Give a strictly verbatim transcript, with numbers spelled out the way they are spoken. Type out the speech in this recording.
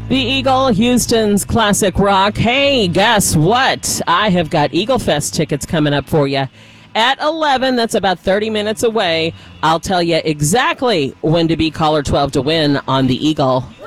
The Eagle, Houston's classic rock. Hey, guess what? I have got Eagle Fest tickets coming up for you at eleven. That's about thirty minutes away. I'll tell you exactly when to be caller twelve to win on the Eagle.